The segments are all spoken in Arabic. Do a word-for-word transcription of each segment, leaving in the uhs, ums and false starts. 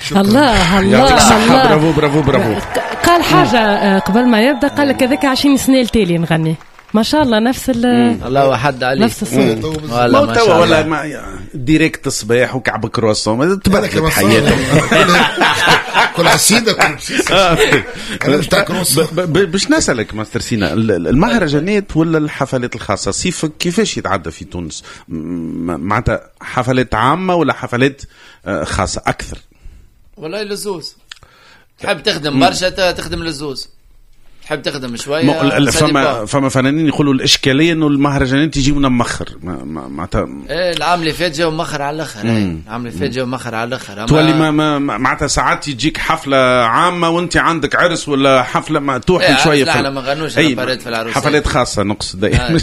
الله الله الله برافو برافو برافو. قال حاجة قبل ما يبدأ قال لك هذاك عشرين سنة التالي نغني ما شاء الله نفس ال الله وحد عليه نفس الصوت والله ما شاء الله ولا ما ديريكت الصباح وكعب كرواسون تبارك لك حياتك كل عسيدة كل باش نسألك ماستر سينا المهرجانات ولا الحفلات الخاصة صيفك كيفاش يتعدى في تونس معناتها حفلات عامة ولا حفلات خاصة أكثر؟ والله لزوز تحب تخدم برشا تخدم لزوز تحب تخدم شويه فما فما فنانين يقولوا الاشكاليه انه المهرجانات يجيونا مخر معناتها ايه العام اللي فات جاو مخر على الاخر العام اللي فات جاو مخر على الاخر تولي ما معناتها ساعات يجيك حفله عامه وانت عندك عرس ولا حفله ما توحي إيه شويه لا لا ما غنوش حفلات في العروس حفلات خاصه نقصد دائما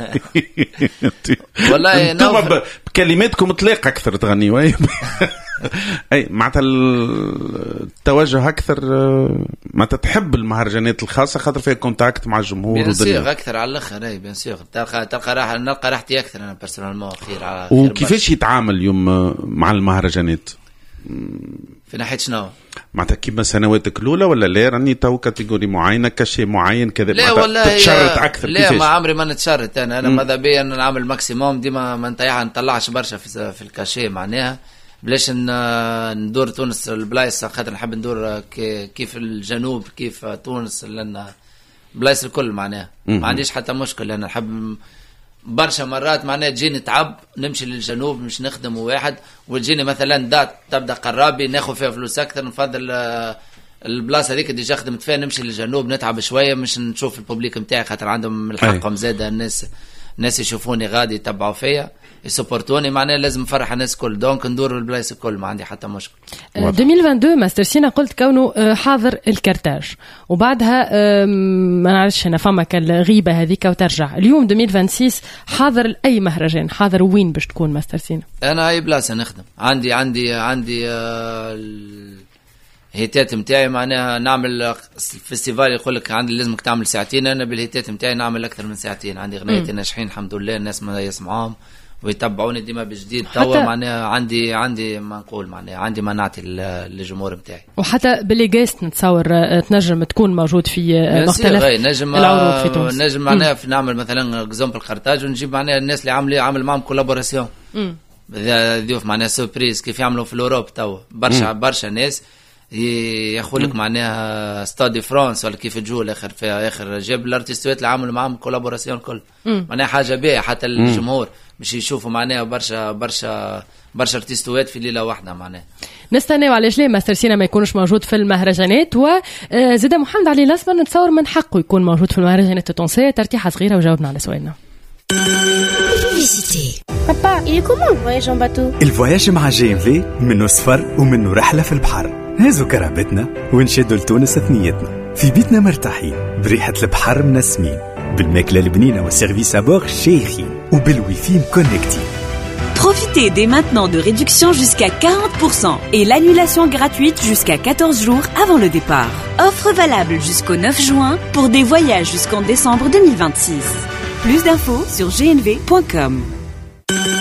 والله انتم بكلماتكم تلاقى اكثر تغنيوا اي معناتها التوجه اكثر ما تحب المهرجانات الخاصه خاطر فيها كونتاكت مع الجمهور ودنيا اكثر على الاخر. اي بيان سيغ تلقى تلقى راحه نلقى راحتي اكثر انا بيرسونيلمون خير على خير. وكيفاش يتعامل اليوم مع المهرجانات في ناحيه شنو معناتها كيما سنواتك الاولى ولا لا راني تو كاتيجوري معينه كشي معين كذا لا والله تتشرط اكثر لا كيفاش؟ ما عمري ما نتشرط انا انا ماذا بيا ان نعمل ماكسيموم ديما ما نطيح نطلعش برشا في, في الكاشي معناها بلاش ندور تونس البلايص خاطر نحب ندور كيف الجنوب كيف تونس لان بلايص الكل معناها ما عنديش حتى مشكل لان نحب برشا مرات معناها تجيني تعب نمشي للجنوب مش نخدم واحد وتجيني مثلا دات تبدا قرابي ناخذ فيها فلوس اكثر نفضل البلاصه هذيك اللي خدمت فيها نمشي للجنوب نتعب شويه مش نشوف البوبليك نتاعي خاطر عندهم الحقهم زاده الناس الناس يشوفوني غادي يتبعوا فيا يسبورتوني معناها لازم نفرح الناس كل دونك ندور البلايص الكل ما عندي حتى مشكل. ألفين واثنين وعشرين ماستر سينا قلت كونه حاضر الكرتاج وبعدها ما نعرفش انا فما كالغيبه هذيك وترجع اليوم ألفين وستة حاضر اي مهرجان حاضر وين باش تكون ماستر سينا؟ انا اي بلاصه نخدم عندي عندي عندي الهيتات نتاعي معناها نعمل فيستيفال يقول لك عندي لازمك تعمل ساعتين انا بالهيتات نتاعي نعمل اكثر من ساعتين عندي غنيتين ناجحين الحمد لله الناس ما يسمعوهم ويتبعوني ديما بجديد توا معناها عندي عندي ما نقول معناها عندي ما نعطي للجمهور نتاعي وحتى بالجيست نتصور تنجم تكون موجود في مختلف نجم العروض في تونس نجم معناها نعمل مثلا اكزامبل قرطاج ونجيب معناها الناس اللي عامل عامل معهم كولابوراسيون ضيوف معناها سوربريز كيف يعملوا في الاوروب توا برشا برشا ناس يقول معناها ستادي فرانس ولا كيف تجوا الاخر في اخر جاب الارتيستوات اللي عملوا معهم كولابوراسيون كل معناها حاجه باهيه حتى الجمهور مش يشوفوا معناها برشا برشا برشا ارتيستوات في ليله واحده معناها نستناو علاش ليه ماستر سينا ما يكونش موجود في المهرجانات وزاد محمد علي الأسمر نتصور من حقه يكون موجود في المهرجانات التونسيه ترتيحه صغيره وجاوبنا على سؤالنا. Papa, il est comment le voyage en bateau? الفواياج مع جي ام في منه سفر ومنه رحله في البحر هازو كرهبتنا ونشدوا لتونس ثنيتنا في بيتنا مرتاحين بريحه البحر منسمين بالماكله البنينه والسيرفيس ابور شيخين وبالويفي مكونكتين. Profitez dès maintenant de réductions jusqu'à quarante pour cent et l'annulation gratuite jusqu'à quatorze jours avant le départ. Offre valable jusqu'au neuf juin pour des voyages jusqu'en décembre deux mille vingt-six. Plus d'infos sur g n v point com.